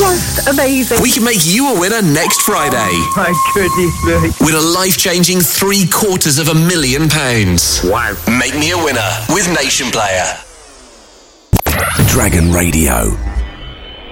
just amazing. We can make you a winner next Friday. Oh, my goodness me. With a life-changing £750,000. Wow. Make me a winner with Nation Player. Dragon Radio.